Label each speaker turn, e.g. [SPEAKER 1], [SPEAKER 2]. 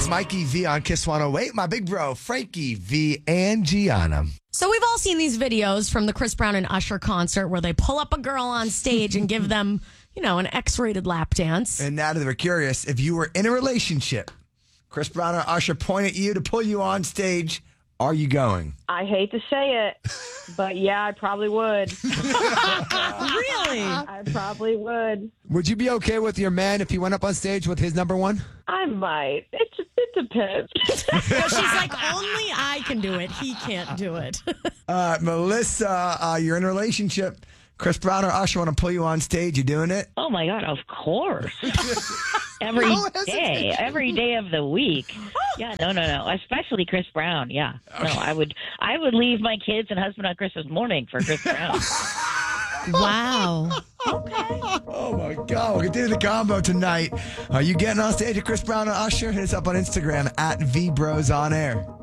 [SPEAKER 1] Mikey V on Kiss 108. My big bro, Frankie V and Gianna.
[SPEAKER 2] So we've all seen these videos from the Chris Brown and Usher concert where they pull up a girl on stage and give them, an X-rated lap dance.
[SPEAKER 1] And now that we're curious, if you were in a relationship, Chris Brown or Usher point at you to pull you on stage, are you going?
[SPEAKER 3] I hate to say it, but yeah, I probably would.
[SPEAKER 2] Really?
[SPEAKER 3] I probably would.
[SPEAKER 4] Would you be okay with your man if he went up on stage with his number one?
[SPEAKER 3] I might. It depends.
[SPEAKER 2] So she's like, only I can do it. He can't do it.
[SPEAKER 1] Melissa, you're in a relationship. Chris Brown or Usher want to pull you on stage. You doing it?
[SPEAKER 5] Oh my God, of course. Every day of the week. Yeah, no. Especially Chris Brown. Yeah. Okay. No, I would leave my kids and husband on Christmas morning for Chris Brown.
[SPEAKER 2] Wow.
[SPEAKER 3] Okay.
[SPEAKER 1] Oh my God. We're going to do the combo tonight. Are you getting on stage with Chris Brown or Usher? Hit us up on Instagram at VBrosOnAir.